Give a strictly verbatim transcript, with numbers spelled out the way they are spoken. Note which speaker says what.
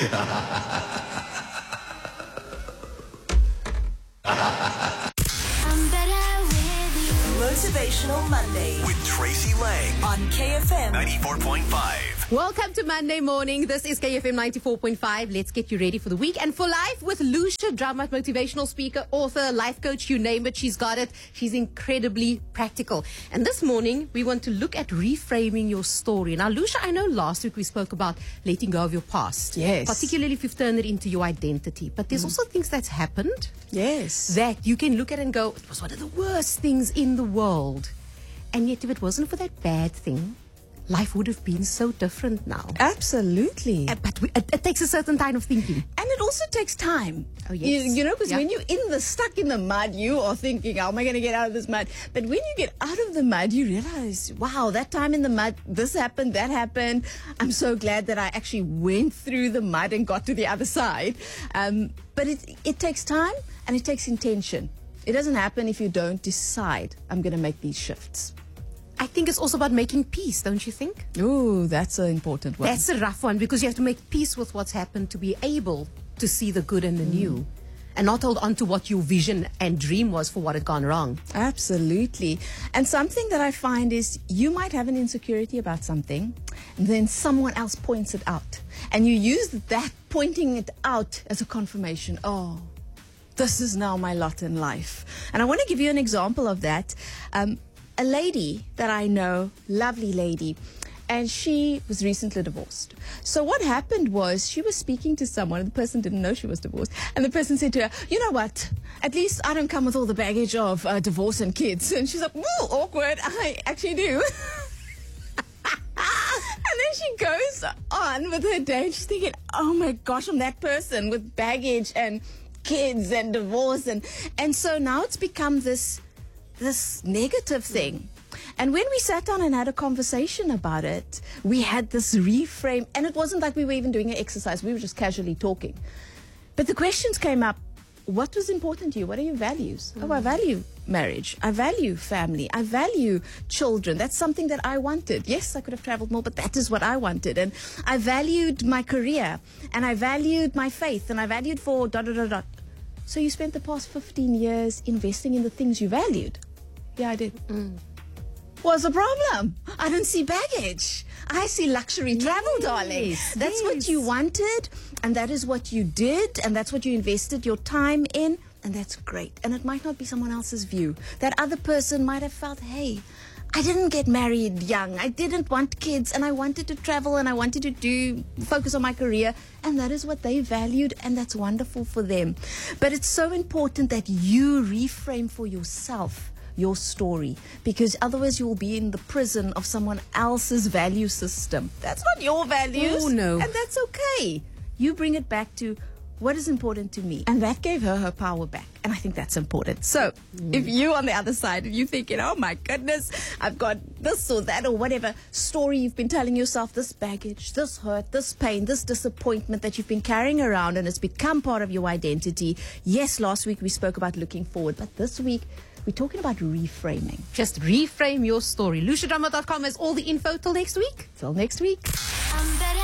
Speaker 1: Motivational Monday
Speaker 2: with Tracy Lang
Speaker 1: on K F M
Speaker 2: ninety-four point five.
Speaker 3: Welcome to Monday morning. This is K F M ninety-four point five. Let's get you ready for the week and for life with Lucia Drummond, motivational speaker, author, life coach, you name it, she's got it. She's incredibly practical. And this morning, we want to look at reframing your story. Now, Lucia, I know last week we spoke about letting go of your past.
Speaker 4: Yes.
Speaker 3: Particularly if you've turned it into your identity. But there's mm. also things that's happened.
Speaker 4: Yes.
Speaker 3: That you can look at and go, it was one of the worst things in the world. And yet, if it wasn't for that bad thing, life would have been so different now.
Speaker 4: Absolutely.
Speaker 3: Uh, but we, it, it takes a certain kind of thinking.
Speaker 4: And it also takes time.
Speaker 3: Oh, yes.
Speaker 4: You, you know, because
Speaker 3: yeah.
Speaker 4: when you're in the, stuck in the mud, you are thinking, how am I going to get out of this mud? But when you get out of the mud, you realize, wow, that time in the mud, this happened, that happened. I'm so glad that I actually went through the mud and got to the other side. Um, but it, it takes time and it takes intention. It doesn't happen if you don't decide, I'm going to make these shifts.
Speaker 3: I think it's also about making peace, don't you think?
Speaker 4: Ooh, that's an important one.
Speaker 3: That's a rough one because you have to make peace with what's happened to be able to see the good and the mm. new and not hold on to what your vision and dream was for what had gone wrong.
Speaker 4: Absolutely. And something that I find is you might have an insecurity about something and then someone else points it out. And you use that pointing it out as a confirmation. Oh, this is now my lot in life. And I want to give you an example of that. Um, A lady that I know, lovely lady, and she was recently divorced. So what happened was she was speaking to someone and the person didn't know she was divorced. And the person said to her, you know what, at least I don't come with all the baggage of uh, divorce and kids. And she's like, ooh, awkward, I actually do. And then she goes on with her day and she's thinking, oh my gosh, I'm that person with baggage and kids and divorce. And, and so now it's become this this negative thing. And when we sat down and had a conversation about it, we had this reframe, and it wasn't like we were even doing an exercise, we were just casually talking. But the questions came up, what was important to you? What are your values? Mm. Oh, I value marriage. I value family. I value children. That's something that I wanted. Yes, I could have traveled more, but that is what I wanted. And I valued my career, and I valued my faith, and I valued for dot, dot, dot, dot. So you spent the past fifteen years investing in the things you valued. Yeah, I did. Mm. What's the problem? I don't see baggage. I see luxury travel, yes, darling. That's yes. what you wanted, and that is what you did, and that's what you invested your time in, and that's great. And it might not be someone else's view. That other person might have felt, hey, I didn't get married young. I didn't want kids, and I wanted to travel, and I wanted to do focus on my career, and that is what they valued, and that's wonderful for them. But it's so important that you reframe for yourself your story, because otherwise you will be in the prison of someone else's value system. That's not your values.
Speaker 3: Oh, no.
Speaker 4: And that's okay. You bring it back to what is important to me. And that gave her her power back. And I think that's important. So mm. if you on the other side and you're thinking, oh my goodness, I've got this or that or whatever story you've been telling yourself, this baggage, this hurt, this pain, this disappointment that you've been carrying around and it's become part of your identity. Yes, last week we spoke about looking forward, but this week we're talking about reframing.
Speaker 3: Just reframe your story. Lucia Drummond dot com has all the info. Till next week.
Speaker 4: Till next week.
Speaker 1: I'm better.